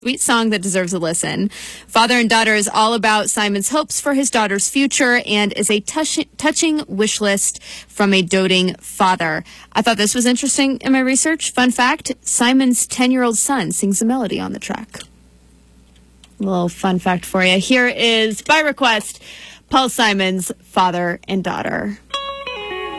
Sweet song that deserves a listen. Father and Daughter is all about Simon's hopes for his daughter's future and is a touching wish list from a doting father. I thought this was interesting in my research. Fun fact, Simon's 10-year-old son sings the melody on the track. A little fun fact for you. Here is, by request, Paul Simon's Father and Daughter.